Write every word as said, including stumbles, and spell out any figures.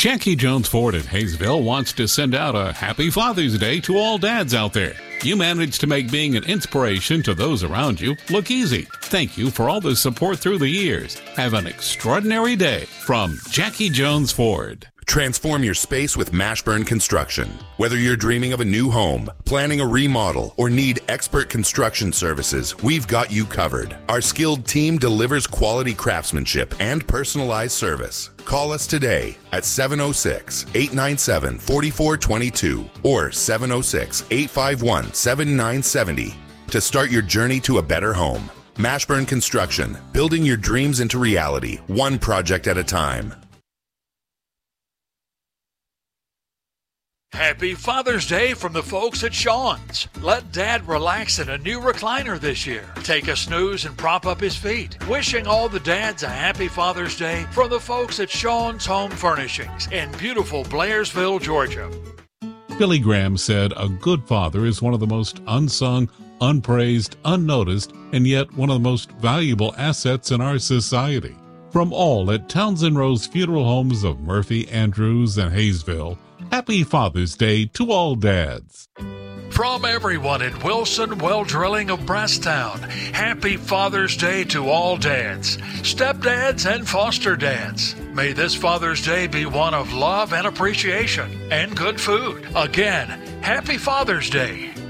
Jackie Jones Ford in Hayesville wants to send out a happy Father's Day to all dads out there. You managed to make being an inspiration to those around you look easy. Thank you for all the support through the years. Have an extraordinary day from Jackie Jones Ford. Transform your space with Mashburn Construction. Whether you're dreaming of a new home, planning a remodel, or need expert construction services, we've got you covered. Our skilled team delivers quality craftsmanship and personalized service. Call us today at seven oh six, eight nine seven, four four two two or seven oh six, eight five one, seven nine seven oh to start your journey to a better home. Mashburn Construction, building your dreams into reality, one project at a time. Happy Father's Day from the folks at Sean's. Let Dad relax in a new recliner this year. Take a snooze and prop up his feet. Wishing all the dads a happy Father's Day from the folks at Sean's Home Furnishings in beautiful Blairsville, Georgia. Billy Graham said, "A good father is one of the most unsung, unpraised, unnoticed, and yet one of the most valuable assets in our society." From all at Townsend Rose Funeral Homes of Murphy, Andrews, and Hayesville, happy Father's Day to all dads. From everyone at Wilson Well Drilling of Brasstown, happy Father's Day to all dads, stepdads and foster dads. May this Father's Day be one of love and appreciation and good food. Again, happy Father's Day.